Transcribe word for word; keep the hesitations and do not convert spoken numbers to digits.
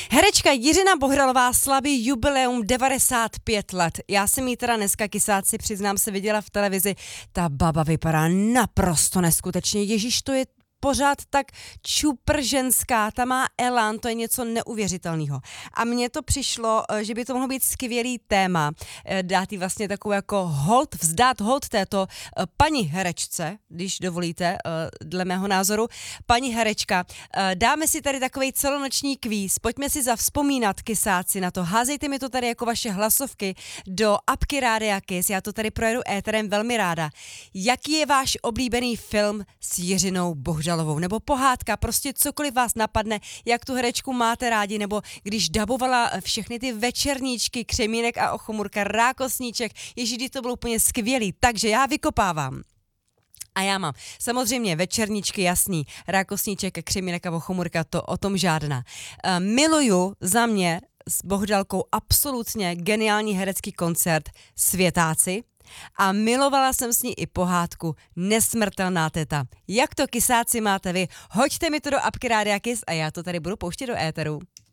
Herečka Jiřina Bohdalová slaví jubileum devadesát pět let. Já jsem jí teda dneska, kysáci, přiznám se, viděla v televizi. Ta baba vypadá naprosto neskutečně. Ježíš, to je pořád tak čupr ženská, ta má elán, to je něco neuvěřitelného. A mně to přišlo, že by to mohlo být skvělý téma, dát jí vlastně takovou jako hold, vzdát hold této paní herečce, když dovolíte, dle mého názoru, paní herečka. Dáme si tady takovej celonoční kvíz, pojďme si zavzpomínat, kysáci, na to. Házejte mi to tady jako vaše hlasovky do apky Rádia Kiss, já to tady projedu éterem velmi ráda. Jaký je váš oblíbený film s Jiřinou Bohdalovou? Nebo pohádka, prostě cokoliv vás napadne, jak tu herečku máte rádi, nebo když dabovala všechny ty večerníčky, Křemínek a Ochomurka, Rákosníček, ježíš, to bylo úplně skvělý, takže já vykopávám. A já mám samozřejmě večerníčky, jasný, Rákosníček, Křemínek a Ochomurka, to o tom žádná. Uh, miluju za mě s Bohdalkou absolutně geniální herecký koncert Světáci. A milovala jsem s ní i pohádku Nesmrtelná teta. Jak to, kysáci, máte vy? Hoďte mi to do apky Rádia Kiss a já to tady budu pouštět do éteru.